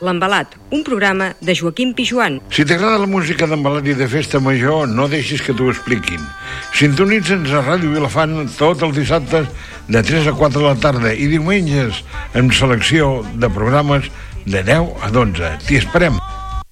L'Envelat, un programa de Joaquim Pijuan. Si t'agrada la música d'envelat i de festa major, no deixis que t'ho expliquin. Sintonitza'ns a Ràdio Vilafant tots els dissabtes de 3 a 4 de la tarda i diumenges amb selecció de programes de 10 a 12. T'hi esperem.